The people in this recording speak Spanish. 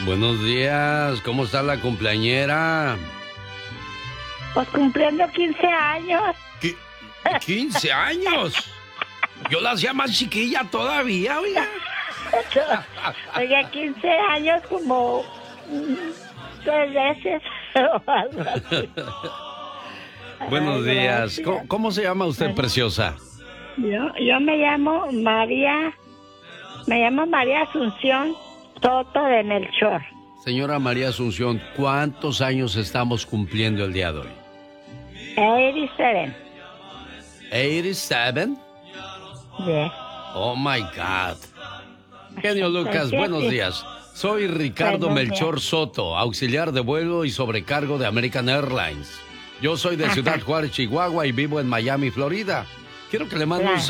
Buenos días, ¿cómo está la cumpleañera? Pues cumpliendo 15 años. ¿Qué? ¿15 años? Yo la hacía más chiquilla todavía, oiga. Oiga, 15 años como 3 veces. Buenos días. ¿Cómo se llama usted, preciosa? Yo me llamo María Asunción Soto de Melchor. Señora María Asunción, ¿cuántos años estamos cumpliendo el día de hoy? 87. 87? Yes. Oh my God. Genio Lucas, buenos días. Soy Ricardo Melchor Soto, auxiliar de vuelo y sobrecargo de American Airlines. Yo soy de Ciudad Juárez, Chihuahua y vivo en Miami, Florida. Quiero que le mande un